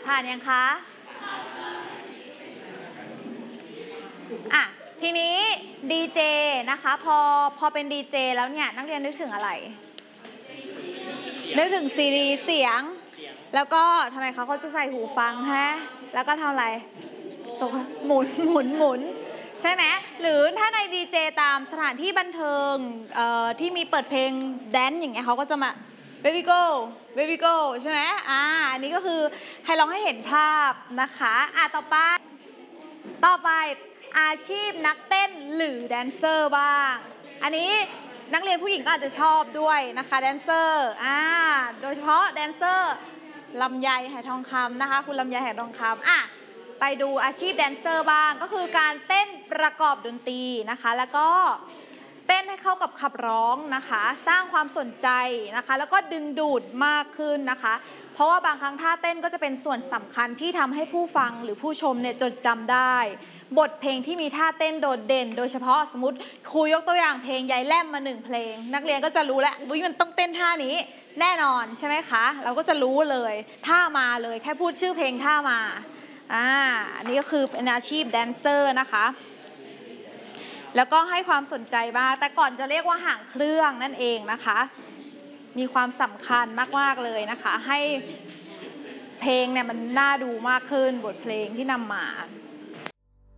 ผ่านยังคะทีนี้ดีเจนะคะพอเป็นดีเจแล้วเนี่ยนักเรียนนึกถึงอะไรนึกถึงซีดีเสียงแล้วก็ทำไมเขาจะใส่หูฟังฮะแล้วก็ทำอะไรหมุนใช่ไหมหรือถ้าในดีเจตามสถานที่บันเทิงที่มีเปิดเพลงแดนซ์อย่างเงี้ยเขาก็จะมา baby go ใช่ไหมอันนี้ก็คือให้ลองให้เห็นภาพนะคะต่อไปอาชีพนักเต้นหรือแดนเซอร์บ้างอันนี้นักเรียนผู้หญิงก็อาจจะชอบด้วยนะคะแดนเซอร์โดยเฉพาะแดนเซอร์ลำไยไหทองคำนะคะคุณลำไยไหทองคำไปดูอาชีพแดนเซอร์บ้างก็คือการเต้นประกอบดนตรีนะคะแล้วก็เต้นให้เข้ากับขับร้องนะคะสร้างความสนใจนะคะแล้วก็ดึงดูดมากขึ้นนะคะเพราะว่าบางครั้งท่าเต้นก็จะเป็นส่วนสำคัญที่ทำให้ผู้ฟังหรือผู้ชมเนี่ยจดจำได้บทเพลงที่มีท่าเต้นโดดเด่นโดยเฉพาะสมมติครูยกตัวอย่างเพลงยายแล่มมา1เพลงนักเรียนก็จะรู้แล้วมันต้องเต้นท่านี้แน่นอนใช่ไหมคะเราก็จะรู้เลยท่ามาเลยแค่พูดชื่อเพลงท่ามาอันนี้ก็คือเป็นอาชีพแดนเซอร์นะคะแล้วก็ให้ความสนใจบ้างแต่ก่อนจะเรียกว่าหางเครื่องนั่นเองนะคะมีความสำคัญมากๆเลยนะคะให้เพลงเนี่ยมันน่าดูมากขึ้นบทเพลงที่นำมา